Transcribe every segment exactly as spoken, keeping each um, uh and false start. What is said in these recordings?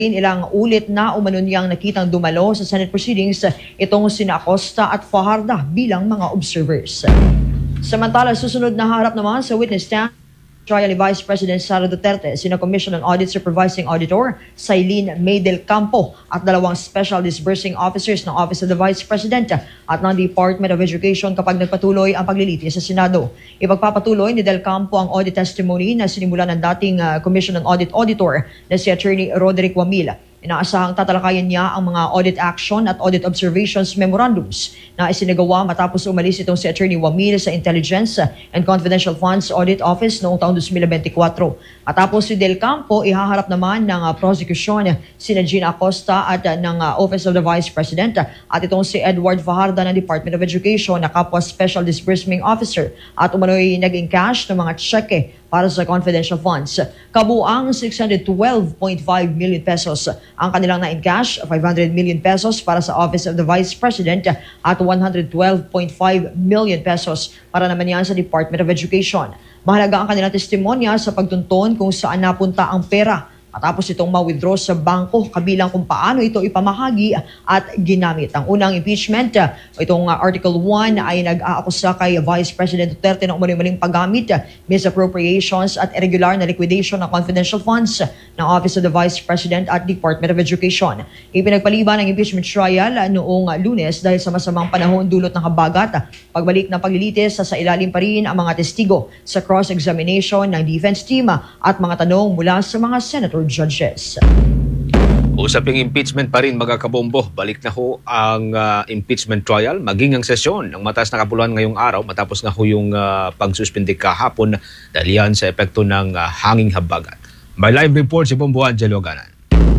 Ilang ulit na umano niyang nakitang dumalo sa Senate proceedings itong sina Acosta at Fajarda bilang mga observers. Samantala, susunod na harap naman sa witness stand trial ni Vice President Sara Duterte, sina Commission on Audit Supervising Auditor Sailin May del Campo at dalawang Special Disbursing Officers ng Office of the Vice President at ng Department of Education kapag nagpatuloy ang paglilitis sa Senado. Ipagpapatuloy ni del Campo ang audit testimony na sinimulan ng dating uh, Commission on Audit Auditor na si Attorney Roderick Wamil. Inaasahang tatalakayan niya ang mga audit action at audit observations memorandums na isinagawa matapos umalis itong si Attorney Wamil sa Intelligence and Confidential Funds Audit Office noong taong twenty twenty-four. Matapos si Del Campo, ihaharap naman ng uh, prosecution sina Gina Acosta at uh, ng uh, Office of the Vice President at itong si Edward Fajarda ng Department of Education na kapwa Special Disbursing Officer at umano'y naging cash ng mga tseke para sa confidential funds. Kabuang six hundred twelve point five million pesos ang kanilang na-encash, five hundred million pesos para sa Office of the Vice President at one hundred twelve point five million pesos para naman yan sa Department of Education. Mahalaga ang kanilang testimonya sa pagtunton kung saan napunta ang pera matapos itong ma-withdraw sa bangko, kabilang kung paano ito ipamahagi at ginamit. Ang unang impeachment, itong uh, Article one ay nag-aakusa kay Vice President Duterte ng umali-maling paggamit, misappropriations at irregular na liquidation ng confidential funds ng Office of the Vice President at Department of Education. Ipinagpaliban ang impeachment trial noong Lunes dahil sa masamang panahon dulot ng habagat. Pagbalik ng paglilitis, sa ilalim pa rin ang mga testigo sa cross-examination ng defense team at mga tanong mula sa mga senator judges. Usaping impeachment pa rin mga kabombo, balik na ho ang uh, impeachment trial, maging ang sesyon ng mataas na kapuluan ngayong araw matapos nga ho yung uh, pagsuspindi kahapon dahil yan sa epekto ng uh, hanging habagat. May live report si Bombo Angelo Ganan.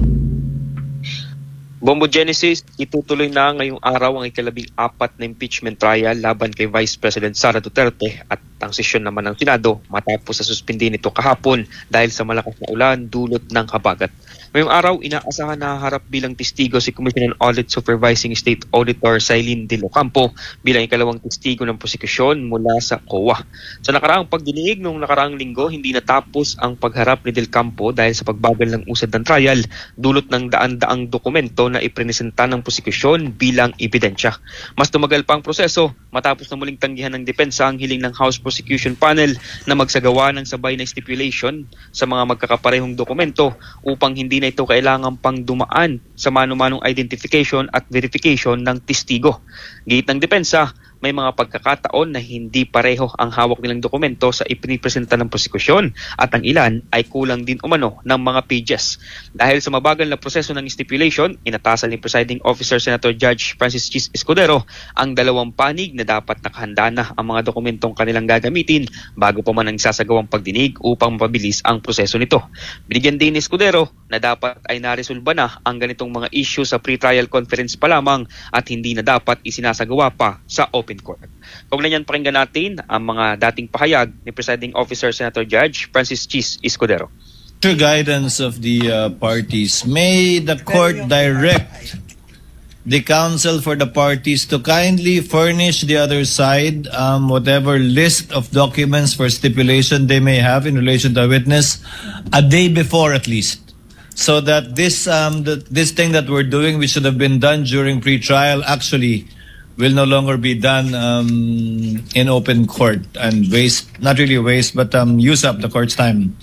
Bombo Genesis, itutuloy na ngayong araw ang ikalabing apat na impeachment trial laban kay Vice President Sara Duterte at ang sesyon naman ng Senado matapos sa suspindi nito kahapon dahil sa malakas na ulan dulot ng habagat. Ngayong araw, inaasahan na harap bilang testigo si Commission on Audit Supervising State Auditor Sailin del Campo bilang ikalawang testigo ng prosekusyon mula sa C O A. Sa nakaraang pagdinig noong nakaraang linggo, hindi natapos ang pagharap ni del Campo dahil sa pagbagal ng usad ng trial dulot ng daan-daang dokumento na ipresenta ng prosekusyon bilang ebidensya. Mas tumagal pa ang proseso matapos na muling tanggihan ng depensa ang hiling ng House Prosecution Panel na magsagawa ng sabay na stipulation sa mga magkakaparehong dokumento upang hindi na ito kailangan pang dumaan sa mano-manong identification at verification ng testigo. Gate ng depensa, may mga pagkakataon na hindi pareho ang hawak nilang dokumento sa ipinipresenta ng prosekusyon at ang ilan ay kulang din umano ng mga pages. Dahil sa mabagal na proseso ng stipulation, inatasan ni Presiding Officer Senator Judge Francis Chis Escudero ang dalawang panig na dapat nakahanda na ang mga dokumentong kanilang gagamitin bago pa man ang sasagawang pagdinig upang mapabilis ang proseso nito. Binigyan din ni Escudero na dapat ay naresolba na ang ganitong mga issue sa pre-trial conference pa lamang at hindi na dapat isinasagawa pa sa open court. Kaugnay niyan, pakinggan natin ang mga dating pahayag ni Presiding Officer Senator Judge Francis Chis Escudero. Through guidance of the uh, parties, may the court direct the counsel for the parties to kindly furnish the other side um, whatever list of documents for stipulation they may have in relation to a witness a day before at least. So that this um, the, this thing that we're doing, which should have been done during pre-trial, actually will no longer be done um, in open court and waste, not really waste, but um, use up the court's time.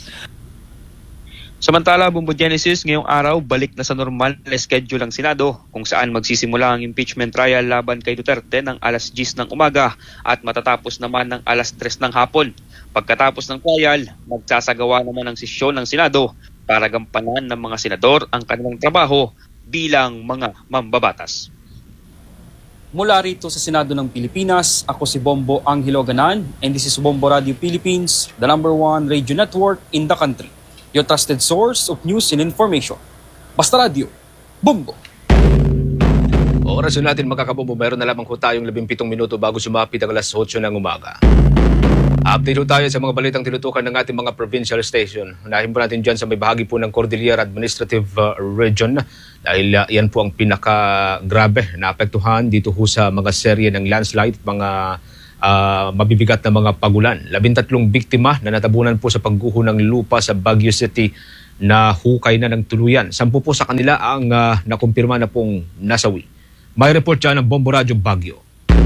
Samantala, Bombo Genesis, ngayong araw, balik na sa normal na schedule ang Senado kung saan magsisimula ang impeachment trial laban kay Duterte ng alas diyes ng umaga at matatapos naman ng alas tres ng hapon. Pagkatapos ng trial, magsasagawa naman ang sesyon ng Senado para gampanan ng mga senador ang kanilang trabaho bilang mga mambabatas. Mula rito sa Senado ng Pilipinas, ako si Bombo Angelo Ganan and this is Bombo Radio Philippines, the number one radio network in the country. Your trusted source of news and information. Basta Radio, Bombo! Oras yun natin mga kabombo, mayroon na lamang ho tayong labing pitong minuto bago sumapit ang alas otso ng umaga. Update tayo sa mga balitang tinutukan ng ating mga provincial station. Unahin po natin dyan sa may bahagi po ng Cordillera Administrative uh, Region dahil uh, yan po ang pinaka-grabe na apektuhan dito ho sa mga serye ng landslide, mga uh, mabibigat na mga pagulan. Labintatlong biktima na natabunan po sa pagguho ng lupa sa Baguio City na hukay na ng tuluyan. Sampu po sa kanila ang uh, nakumpirma na pong nasawi. May report siya ng Bombo Radyo Baguio.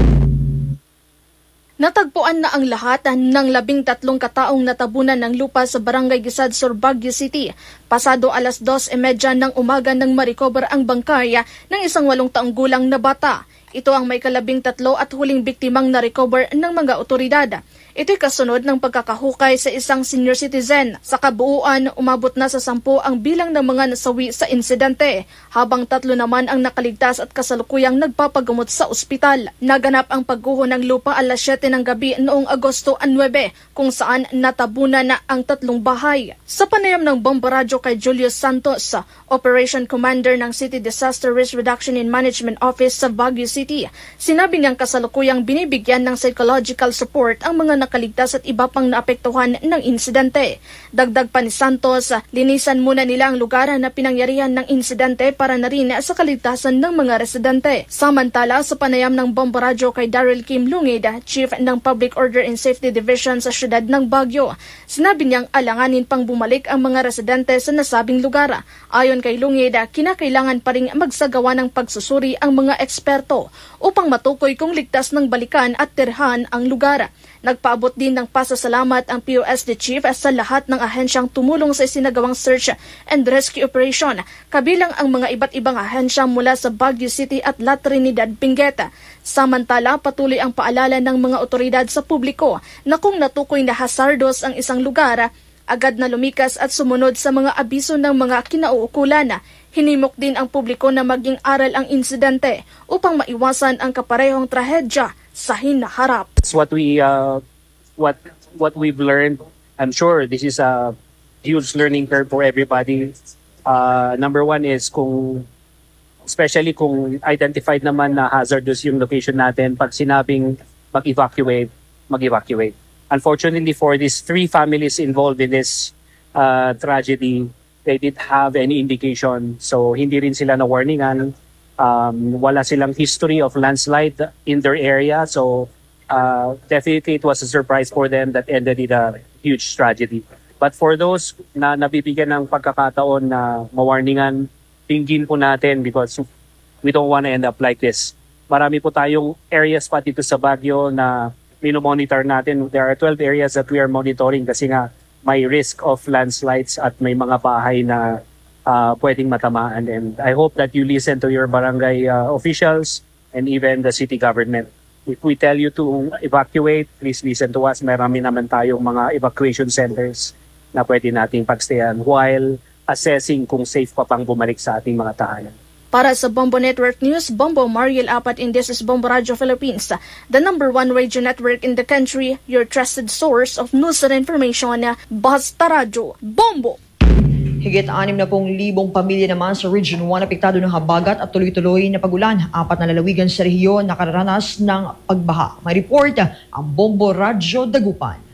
Natagpuan na ang lahat ng labing tatlong kataong natabunan ng lupa sa Barangay Gisad Sur, Baguio City. Pasado alas dos e medya ng umaga nang ma-recover ang bangkay ng isang walong taong gulang na bata. Ito ang may kalabing tatlo at huling biktimang na-recover ng mga otoridad. Ito'y kasunod ng pagkakahukay sa isang senior citizen. Sa kabuuan, umabot na sa sampu ang bilang ng mga nasawi sa insidente, habang tatlo naman ang nakaligtas at kasalukuyang nagpapagamot sa ospital. Naganap ang pagguho ng lupa alas siyete ng gabi noong Agosto nuwebe, kung saan natabunan na ang tatlong bahay. Sa panayam ng Bombo Radyo kay Julius Santos, Operation Commander ng City Disaster Risk Reduction and Management Office sa Baguio City, sinabi niyang kasalukuyang binibigyan ng psychological support ang mga nakaligtas at iba pang naapektuhan ng insidente. Dagdag pa ni Santos, linisan muna nila ang lugar na pinangyarihan ng insidente para na rin sa kaligtasan ng mga residente. Samantala, sa panayam ng Bombo Radyo kay Daryl Kim Lungid, Chief ng Public Order and Safety Division sa siyudad ng Baguio, sinabi niyang alanganin pang bumalik ang mga residente sa nasabing lugar. Ayon kay Lungid, kinakailangan pa rin magsagawa ng pagsusuri ang mga eksperto upang matukoy kung ligtas ng balikan at tirhan ang lugar. Nagpaabot din ng pasasalamat ang P O S D Chief sa lahat ng ahensyang tumulong sa isinagawang search and rescue operation, kabilang ang mga iba't ibang ahensya mula sa Baguio City at La Trinidad, Benguet. Samantala, patuloy ang paalala ng mga otoridad sa publiko na kung natukoy na hazardous ang isang lugar, agad na lumikas at sumunod sa mga abiso ng mga kinauukulan. Hinimok din ang publiko na maging aral ang insidente upang maiwasan ang kaparehong trahedya sa hinaharap. It's what we uh, what what we've learned. I'm sure this is a huge learning curve for everybody. Uh, number one is kung especially kung identified naman na hazardous yung location natin, pag sinabing mag-evacuate, mag-evacuate. Unfortunately for these three families involved in this uh, tragedy, they didn't have any indication. So hindi rin sila na warningan. Um, wala silang history of landslide in their area. So uh, definitely it was a surprise for them that ended in a huge tragedy. But for those na nabibigyan ng pagkakataon na mawarningan, tingin po natin because we don't want to end up like this. Marami po tayong areas pa dito sa Baguio na minomonitor natin. There are twelve areas that we are monitoring kasi nga may risk of landslides at may mga bahay na uh, pwedeng matamaan. And I hope that you listen to your barangay uh, officials and even the city government. If we tell you to evacuate, please listen to us. Marami naman tayong mga evacuation centers na pwede nating pagstayan while assessing kung safe pa pang bumalik sa ating mga tahanan. Para sa Bombo Network News, Bombo Mariel Apat, and this is Bombo Radyo Philippines, the number one radio network in the country, your trusted source of news and information, Basta Radyo, Bombo! Higit anim na pong libong pamilya naman sa Region one apektado ng habagat at tuloy-tuloy na pagulan. Apat na lalawigan sa rehiyon nakararanas ng pagbaha. May report ang Bombo Radyo Dagupan.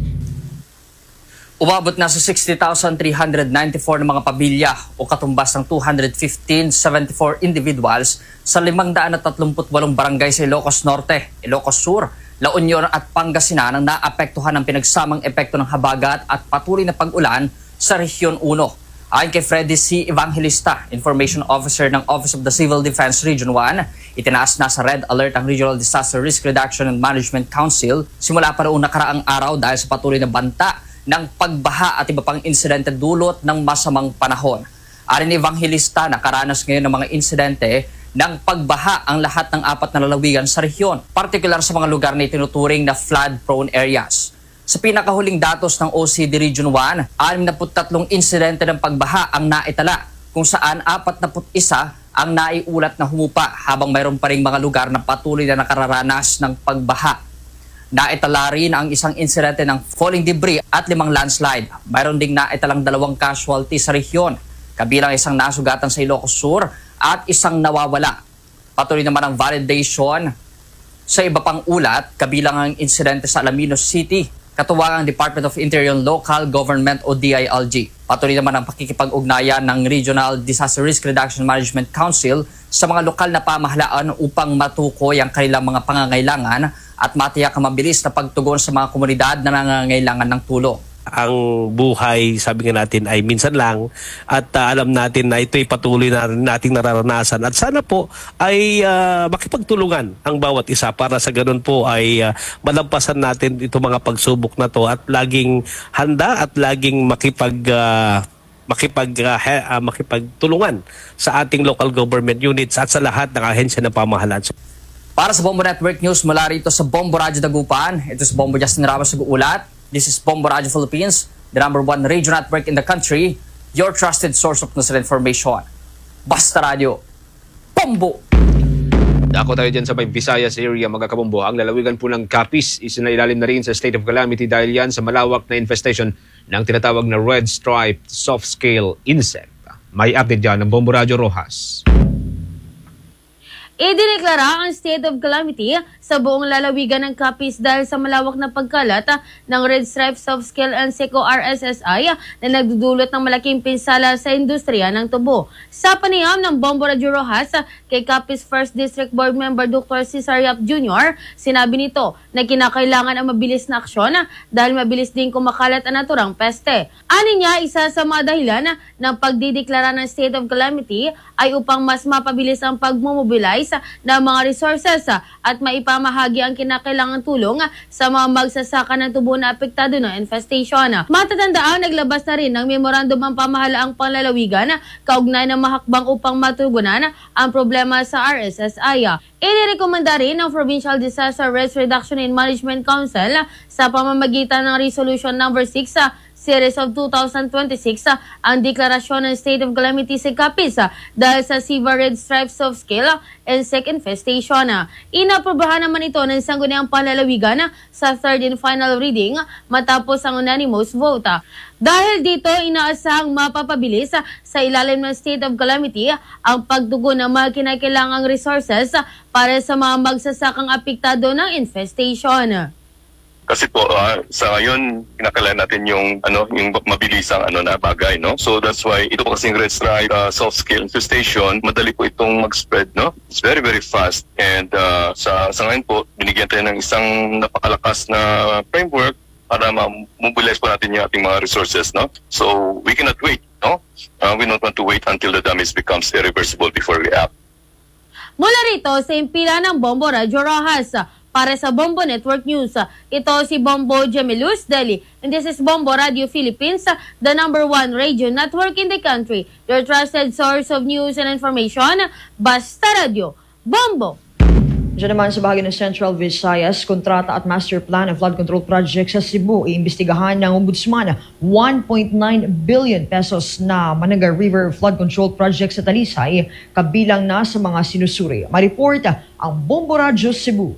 Umabot na sa sixty thousand three hundred ninety-four na mga pamilya o katumbas ng two hundred fifteen seventy-four individuals sa five hundred thirty-eight barangay sa Ilocos Norte, Ilocos Sur, La Union at Pangasinan ang naapektuhan ng pinagsamang epekto ng habagat at patuloy na pag-ulan sa Rehiyon one. Ayon kay Freddy C. Evangelista, Information Officer ng Office of the Civil Defense Region one, itinaas na sa red alert ang Regional Disaster Risk Reduction and Management Council simula pa noong nakaraang araw dahil sa patuloy na banta ng pagbaha at iba pang insidente dulot ng masamang panahon. Ayon ni Evangelista, nakaranas ngayon ng mga insidente ng pagbaha ang lahat ng apat na lalawigan sa rehiyon, partikular sa mga lugar na itinuturing na flood-prone areas. Sa pinakahuling datos ng O C D Region one, sixty-three insidente ng pagbaha ang naitala, kung saan forty-one ang naiulat na humupa habang mayroon pa ring mga lugar na patuloy na nakararanas ng pagbaha. Naitala rin ang isang insidente ng falling debris at limang landslide. Mayroon ding naitalang dalawang casualty sa rehiyon, kabilang isang nasugatan sa Ilocos Sur at isang nawawala. Patuloy naman ang validation sa iba pang ulat, kabilang ang insidente sa Alaminos City, katuwang ang Department of Interior Local Government o D I L G. Patuloy naman ang pakikipag-ugnayan ng Regional Disaster Risk Reduction Management Council sa mga lokal na pamahalaan upang matukoy ang kanilang mga pangangailangan at matiyak ang mabilis na pagtugon sa mga komunidad na nangangailangan ng tulong. ang buhay, sabi nga natin, ay minsan lang at uh, alam natin na ito'y patuloy na nating nararanasan at sana po ay uh, makipagtulungan ang bawat isa para sa ganun po ay uh, malampasan natin itong mga pagsubok na to at laging handa at laging makipag uh, makipag uh, he, uh, makipagtulungan sa ating local government units at sa lahat ng ahensya ng pamahalaan. Para sa Bombo Network News mula rito sa Bombo Radio Dagupan, ito si Bombo Justin Ramos nag-uulat. This is Bombo Radio Philippines, the number one radio network in the country, your trusted source of news and information. Basta Radio, Bombo! Dako tayo dyan sa may Visayas area, mga kabombo. Ang lalawigan po ng Capiz, isinailalim na rin sa state of calamity dahil yan sa malawak na infestation ng tinatawag na red striped soft scale insect. May update dyan ng Bombo Radio Rojas. Idineklara ang state of calamity sa buong lalawigan ng Capiz dahil sa malawak na pagkalat ng red stripe soft scale insect o R S S I na nagdudulot ng malaking pinsala sa industriya ng tubo. Sa panayam ng Bombo Radio Rojas kay Capiz first District Board Member Doctor Cesar Yap Junior, sinabi nito na kinakailangan ang mabilis na aksyon dahil mabilis din kumakalat ang naturang peste. Ani niya, isa sa mga dahilan ng pagdideklara ng state of calamity ay upang mas mapabilis ang pagmomobilize ng mga resources at maipamahagi ang kinakailangang tulong sa mga magsasaka ng tubo na apektado ng infestation. Matatandaan, naglabas na rin ng memorandum ang pamahalaang panlalawigan kaugnay ng mahakbang upang matugunan ang problema sa R S S I. Inirekomenda rin ng Provincial Disaster Risk Reduction and Management Council sa pamamagitan ng Resolution number six Series of two thousand twenty-six ang deklarasyon ng State of Calamity sa Capiz dahil sa severe red stripe soft scale insect infestation. Inaprobahan naman ito ng sangguniang panlalawigan sa third and final reading matapos ang unanimous vote. Dahil dito, inaasahang mapapabilis sa ilalim ng State of Calamity ang pagtugon ng mga kinakailangang resources para sa mga magsasakang apektado ng infestation. Kasi po uh, sa ngayon kinakailangan natin yung ano yung mabilisang ano na bagay, no? So that's why ito po kasing red stripe uh, soft scale infestation, madali po itong mag-spread, no? It's very very fast and uh, sa sa ngayon po binigyan tayo ng isang napakalakas na framework para ma-mobilize po natin yung ating mga resources, no? So we cannot wait, no? Uh, we don't want to wait until the damage becomes irreversible before we act. Mula rito sa impila ng Bombo Radio Rojas, para sa Bombo Network News, ito si Bombo Jamilus Deli. And this is Bombo Radio Philippines, the number one radio network in the country. Your trusted source of news and information, Basta Radio, Bombo! Diyan naman sa bahagi ng Central Visayas, kontrata at master plan ng flood control project sa Cebu, iimbestigahan ng Ombudsman one point nine billion pesos na Managa River Flood Control Project sa Talisay, kabilang na sa mga sinusuri. Ma-report ang Bombo Radio Cebu.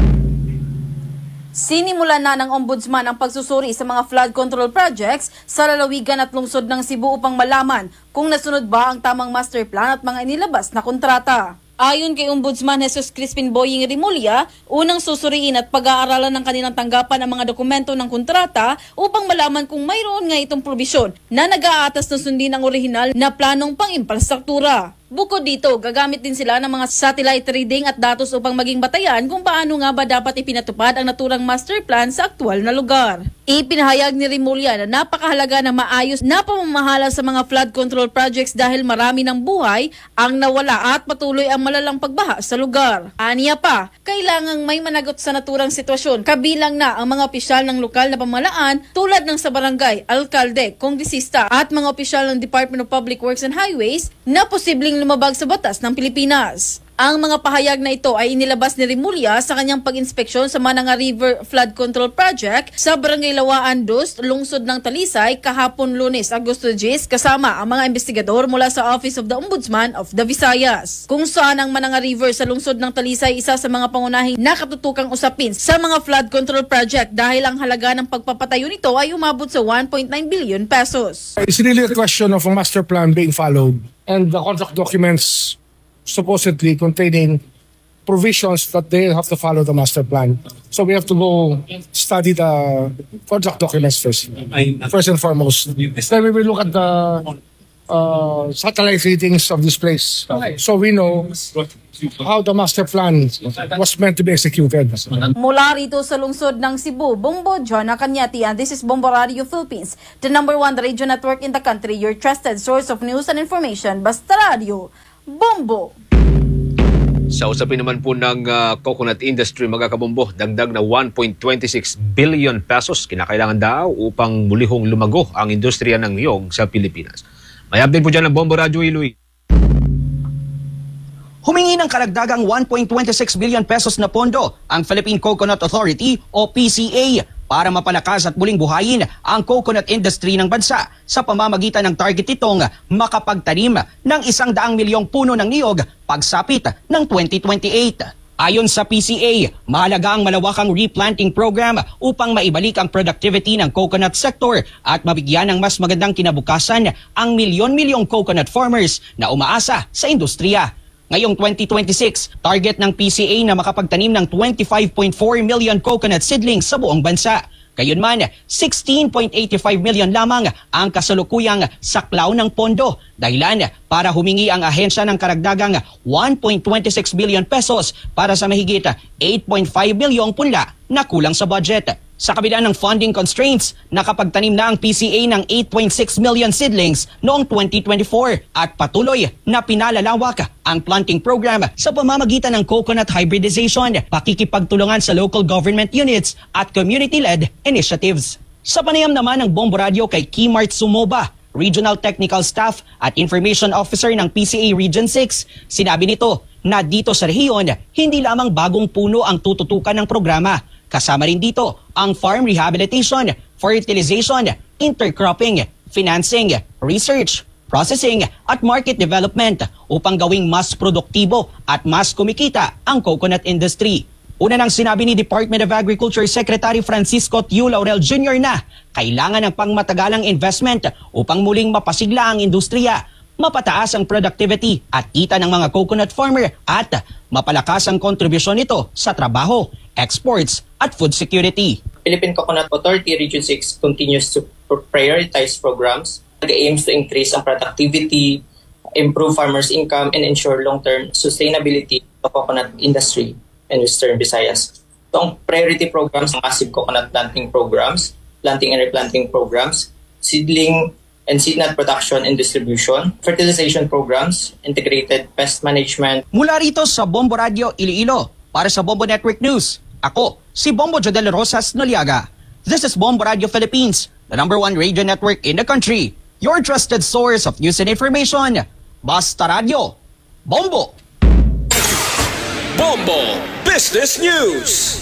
Sinimulan na ng Ombudsman ang pagsusuri sa mga flood control projects sa lalawigan at lungsod ng Cebu upang malaman kung nasunod ba ang tamang master plan at mga inilabas na kontrata. Ayon kay Ombudsman Jesus Crispin Boying Rimulya, unang susuriin at pag-aaralan ng kanilang tanggapan ang mga dokumento ng kontrata upang malaman kung mayroon nga itong probisyon na nag-aatas na sundin ang orihinal na planong pang-infrastruktura. Bukod dito, gagamit din sila ng mga satellite reading at datos upang maging batayan kung paano nga ba dapat ipinatupad ang naturang master plan sa aktual na lugar. Ipinahayag ni Rimulya na napakahalaga na maayos na pamamahala sa mga flood control projects dahil marami ng buhay ang nawala at patuloy ang malalang pagbaha sa lugar. Aniya pa, kailangang may managot sa naturang sitwasyon, kabilang na ang mga opisyal ng lokal na pamahalaan tulad ng sa barangay, alkalde, kongresista at mga opisyal ng Department of Public Works and Highways na posibleng lumabag sa batas ng Pilipinas. Ang mga pahayag na ito ay inilabas ni Rimulya sa kanyang pag-inspeksyon sa Mananga River Flood Control Project sa Barangay Lawaan dos, lungsod ng Talisay kahapon Lunes, Agosto ten, kasama ang mga investigador mula sa Office of the Ombudsman of the Visayas. Kung saan ang Mananga River sa lungsod ng Talisay isa sa mga pangunahing nakatutukang usapin sa mga flood control project dahil ang halaga ng pagpapatayo nito ay umabot sa one point nine billion pesos. It's really a question of a master plan being followed and the contract documents supposedly containing provisions that they have to follow the master plan. So we have to go study the contract documents first, first and foremost. Then we will look at the uh, satellite readings of this place. So we know how the master plan was meant to be executed. Mula rito sa lungsod ng Cebu, Bombo Jonah Cañete, and this is Bombo Radio Philippines, the number one radio network in the country, your trusted source of news and information. Basta Radio, Bombo! Sa usapin naman po ng uh, coconut industry, mga kabombo, dagdag na one point two six billion pesos kinakailangan daw upang mulihong lumago ang industriya ng niyog sa Pilipinas. May update po dyan ng Bombo Radio Iloy. Humingi ng karagdagang one point two six billion pesos na pondo ang Philippine Coconut Authority o P C A para mapalakas at muling buhayin ang coconut industry ng bansa sa pamamagitan ng target itong makapagtanim ng isang daang milyong puno ng niyog pagsapit ng twenty twenty-eight. Ayon sa P C A, mahalaga ang malawakang replanting program upang maibalik ang productivity ng coconut sector at mabigyan ng mas magandang kinabukasan ang milyon-milyong coconut farmers na umaasa sa industriya. Ngayong twenty twenty-six, target ng P C A na makapagtanim ng twenty-five point four million coconut seedlings sa buong bansa. Gayunman, sixteen point eight five million lamang ang kasalukuyang saklaw ng pondo. Dahilan para humingi ang ahensya ng karagdagang one point two six billion pesos para sa mahigit eight point five bilyong punla na kulang sa budget. Sa kabila ng funding constraints, nakapagtanim na ang P C A ng eight point six million seedlings noong twenty twenty-four at patuloy na pinalalawak ang planting program sa pamamagitan ng coconut hybridization, pakikipagtulungan sa local government units at community-led initiatives. Sa panayam naman ng Bombo Radio kay Kimart Sumoba, Regional Technical Staff at Information Officer ng P C A Region six, sinabi nito na dito sa rehiyon, hindi lamang bagong puno ang tututukan ng programa. Kasama rin dito ang farm rehabilitation, fertilization, intercropping, financing, research, processing at market development upang gawing mas produktibo at mas kumikita ang coconut industry. Una nang sinabi ni Department of Agriculture Secretary Francisco Tiu Laurel Junior na kailangan ng pangmatagalang investment upang muling mapasigla ang industriya, mapataas ang productivity at kita ng mga coconut farmer at mapalakas ang kontribusyon nito sa trabaho, exports at food security. Philippine Coconut Authority Region six continues to prioritize programs that aims to increase ang productivity, improve farmers' income, and ensure long-term sustainability of the coconut industry in Western Visayas. So, ang priority programs, massive coconut planting programs, planting and replanting programs, seedling and seed nut production and distribution, fertilization programs, integrated pest management. Mula rito sa Bombo Radio Iloilo, para sa Bombo Network News, ako si Bombo Jodel Rosas Noliaga. This is Bombo Radio Philippines, the number one radio network in the country, your trusted source of news and information. Basta Radio, Bombo! Bombo Business News!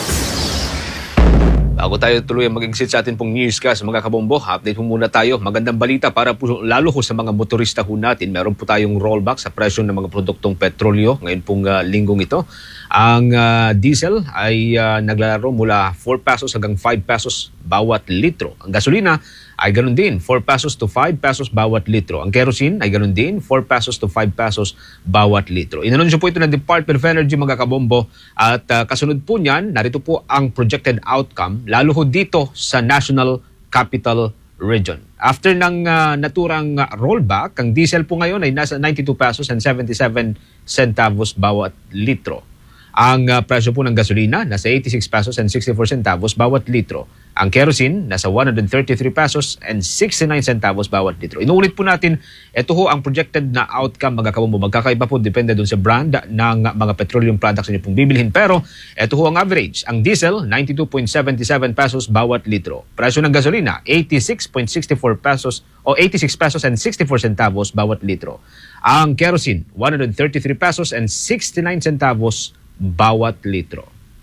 Bago tayo tuloy ang mag-exit sa atin pong newscast, mga kabombo, update po muna tayo. Magandang balita para po lalo ho sa mga motorista ho natin. Meron po tayong rollback sa presyo ng mga produktong petrolyo ngayon pong uh, linggong ito. Ang uh, diesel ay uh, naglalaro mula four pesos hanggang five pesos bawat litro. Ang gasolina ay ganun din, four pesos to five pesos bawat litro. Ang kerosene ay ganun din, four pesos to five pesos bawat litro. Inanunsyo po ito ng Department of Energy, mga kabombo. At uh, kasunod po niyan, narito po ang projected outcome, lalo ho dito sa National Capital Region. After ng uh, naturang uh, rollback, ang diesel po ngayon ay nasa ninety-two pesos and seventy-seven centavos bawat litro. Ang uh, presyo po ng gasolina nasa eighty-six pesos and sixty-four centavos bawat litro. Ang kerosene nasa one hundred thirty-three pesos and sixty-nine centavos bawat litro. Inuulit po natin, ito ho ang projected na outcome, mga kabombo. Magkakaiba po, depende dun sa brand ng mga petroleum products na niyo pong bibilhin. Pero ito ho ang average. Ang diesel, ninety-two point seven seven pesos bawat litro. Presyo ng gasolina, eighty-six point six four pesos o eighty-six pesos and sixty-four centavos bawat litro. Ang kerosene, one hundred thirty-three pesos and sixty-nine centavos bawat litro.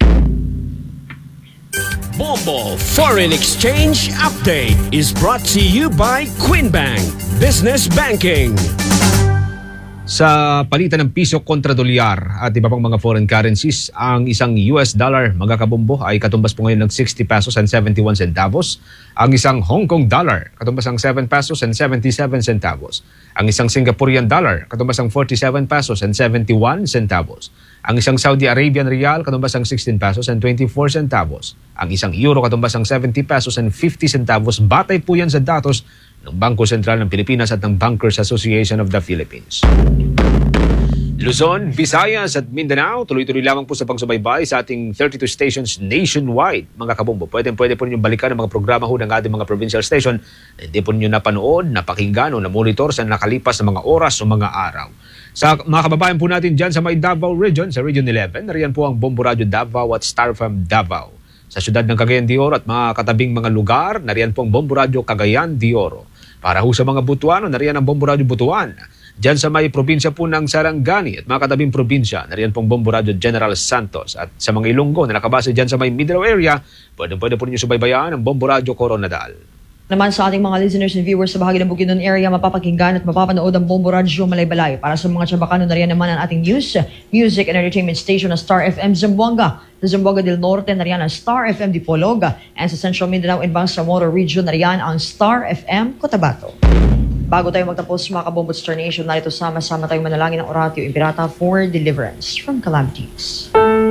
Bombo Foreign Exchange Update is brought to you by Quinbank Business Banking. Sa palitan ng piso kontra dolyar at iba pang mga foreign currencies, ang isang U S dollar, mga kabombo, ay katumbas po ngayon ng sixty pesos and seventy-one centavos. Ang isang Hong Kong dollar, katumbas ng seven pesos and seventy-seven centavos. Ang isang Singaporean dollar, katumbas ng forty-seven pesos and seventy-one centavos. Ang isang Saudi Arabian Riyal, katumbas ng sixteen pesos and twenty-four centavos. Ang isang euro, katumbas ng seventy pesos and fifty centavos. Batay po yan sa datos ng Bangko Sentral ng Pilipinas at ng Bankers Association of the Philippines. Luzon, Visayas at Mindanao, tuloy-tuloy lamang po sa pagsubaybay sa ating thirty-two stations nationwide. Mga kabombo, pwede-pwede po ninyong balikan ang mga programa ho ng ating mga provincial station na hindi po ninyo napanood, napakinggan o namonitor sa nakalipas na mga oras o mga araw. Sa mga kababayan po natin dyan sa may Davao Region, sa Region eleven, nariyan po ang Bombo Radio Davao at Star F M Davao. Sa siyudad ng Cagayan de Oro at mga katabing mga lugar, nariyan po ang Bombo Radio Cagayan de Oro. Para ho sa mga Butuano, nariyan ang Bombo Radio Butuan. Diyan sa may probinsya po ng Sarangani at mga katabing probinsya, nariyan pong Bombo Radio General Santos. At sa mga Ilonggo na nakabase dyan sa may Mindanao area, pwede-pwede po ninyo subaybayan ang Bombo Radio Coronadal. Naman sa ating mga listeners and viewers sa bahagi ng Bukidnon area, mapapakinggan at mapapanood ang Bombo Radio Malaybalay. Para sa mga Chabacano, nariyan naman ang ating news, music and entertainment station na Star F M Zamboanga. Sa Zamboanga del Norte, nariyan ang Star F M Dipolog. And sa Central Mindanao and Bangsamoro Region, nariyan ang Star F M Cotabato. Bago tayo magtapos mga kabombo Star Nation, narito sama-sama tayong manalangin ng Oratio Impirata for deliverance from calamities.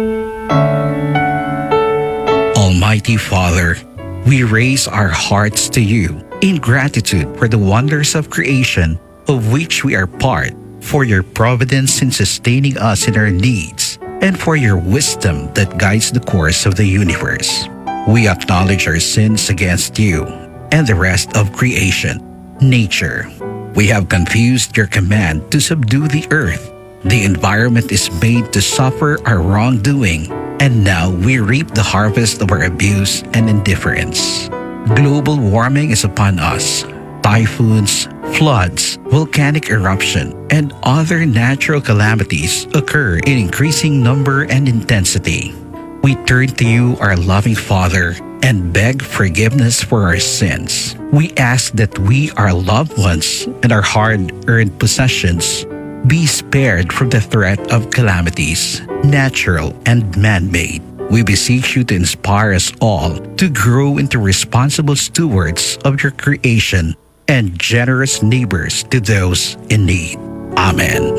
Almighty Father, we raise our hearts to you in gratitude for the wonders of creation of which we are part, for your providence in sustaining us in our needs, and for your wisdom that guides the course of the universe. We acknowledge our sins against you and the rest of creation. Nature. We have confused your command to subdue the earth. The environment is made to suffer our wrongdoing, and now we reap the harvest of our abuse and indifference. Global warming is upon us. Typhoons, floods, volcanic eruption, and other natural calamities occur in increasing number and intensity. We turn to you, our loving Father, and beg forgiveness for our sins. We ask that we, our loved ones, and our hard-earned possessions be spared from the threat of calamities, natural and man-made. We beseech you to inspire us all to grow into responsible stewards of your creation and generous neighbors to those in need. Amen.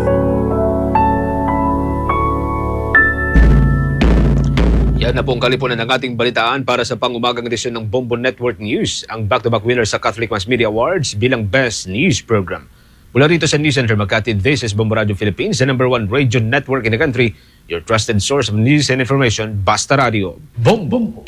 Yan na pong kalipunan ng ating balitaan para sa pangumagang edisyon ng Bombo Network News, ang back-to-back winner sa Catholic Mass Media Awards bilang Best News Program. Mula rito sa News Center Makati, this is Bombo Radio Philippines, the number one radio network in the country, your trusted source of news and information, Basta Radio. Bombo!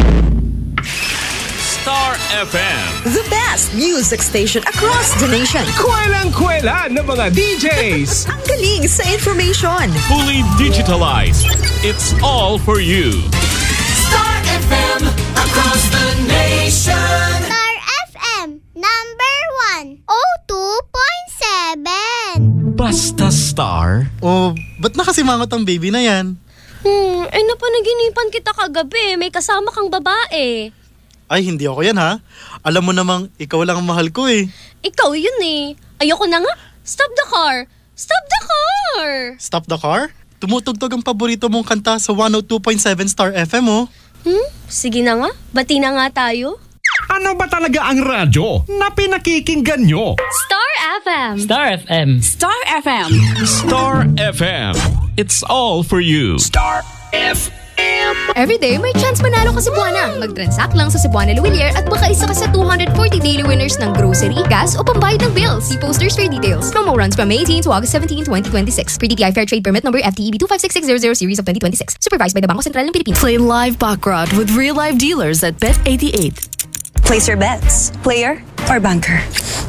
Star F M, the best music station across the nation. Kwelang-kwela ng mga D Js. Ang galing sa information. Fully digitalized. It's all for you. Star F M across the nation. Star F M number one oh two point seven. Basta Star? Oh, ba't nakasimangot ang baby na yan? Hmm, ay napanaginipan kita kagabi. May kasama kang babae. Ay, hindi ako yan ha. Alam mo namang ikaw lang ang mahal ko eh. Ikaw yun eh. Ayoko na nga. Stop the car! Stop the car! Stop the car? Tumutugtog ang paborito mong kanta sa one oh two point seven Star F M oh. Hmm? Sige na nga. Bati na nga tayo. Ano ba talaga ang radyo na pinakikinggan nyo? Star F M. Star F M. Star F M. Star F M. It's all for you. Star F M. Everyday may chance manalo ka Cebuana. Mag-transact lang sa Cebuana Luwilier at baka isa ka sa two hundred forty daily winners ng grocery, gas o pambayad ng bills. See posters for details. Promo runs from May eighteenth to August seventeenth, twenty twenty-six. Per D T I Fair Trade Permit number F T E B two five six six zero zero series of twenty twenty-six. Supervised by the Bangko Sentral ng Pilipinas. Play live baccarat with real live dealers at Bet eighty-eight. Place your bets. Player or banker?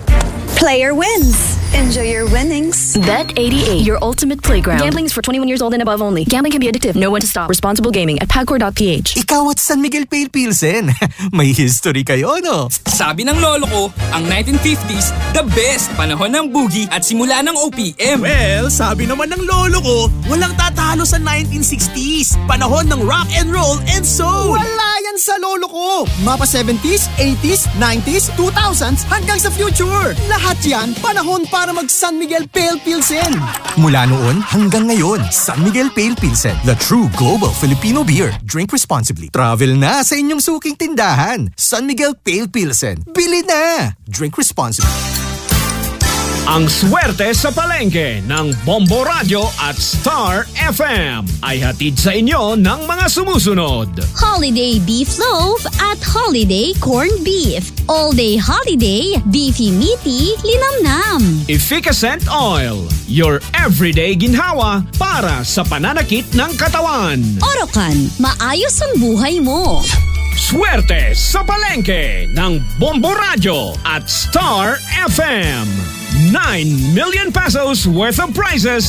Player wins. Enjoy your winnings. Bet eighty-eight, your ultimate playground. Gambling is for twenty-one years old and above only. Gambling can be addictive. Know when to stop. Responsible gaming at pagcor dot p h. Ikaw at San Miguel Pale Pilsen. May history kayo, no? Sabi ng lolo ko, ang nineteen fifties, the best panahon ng boogie at simula ng O P M. Well, sabi naman ng lolo ko, walang tatalo sa nineteen sixties. Panahon ng rock and roll and soul. Wala yan sa lolo ko. Mapa seventies, eighties, nineties, two thousands hanggang sa future. Lahat yan, panahon para mag San Miguel Pale Pilsen. Mula noon hanggang ngayon, San Miguel Pale Pilsen, the true global Filipino beer. Drink responsibly. Travel na sa inyong suking tindahan. San Miguel Pale Pilsen. Bili na! Drink responsibly. Ang swerte sa palengke ng Bombo Radio at Star F M ay hatid sa inyo ng mga sumusunod. Holiday Beef Loaf at Holiday Corned Beef. All-day holiday, beefy meaty, linamnam. Efficacent Oil, your everyday ginhawa para sa pananakit ng katawan. Orocan, maayos ang buhay mo. Swerte sa palengke ng Bombo Radio at Star F M. nine million pesos worth of prizes